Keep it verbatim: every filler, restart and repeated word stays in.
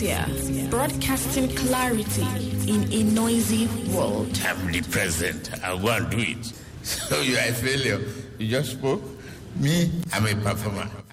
Sapientia, broadcasting clarity in a noisy world. I'm the president. I want to do it. So you are a failure. You just spoke. Me, I'm a performer.